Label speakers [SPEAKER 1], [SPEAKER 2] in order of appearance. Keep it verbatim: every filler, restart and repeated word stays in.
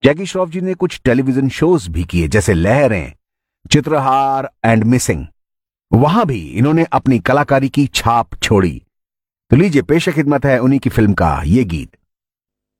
[SPEAKER 1] जैकी श्रॉफ जी ने कुछ television shows भी किए जैसे लहरें, चित्रहार एंड मिसिंग। वहां भी इन्होंने अपनी कलाकारी की छाप छोड़ी। तो लीजिए पेश खिदमत है उन्हीं की फिल्म का ये गीत।